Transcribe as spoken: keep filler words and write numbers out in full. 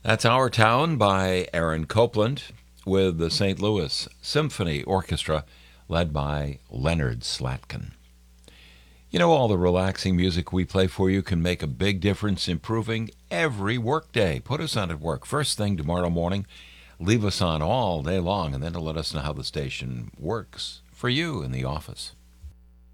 That's Our Town by Aaron Copland with the Saint Louis Symphony Orchestra led by Leonard Slatkin. You know, all the relaxing music we play for you can make a big difference, improving every workday. Put us on at work first thing tomorrow morning. Leave us on all day long, and then to let us know how the station works for you in the office.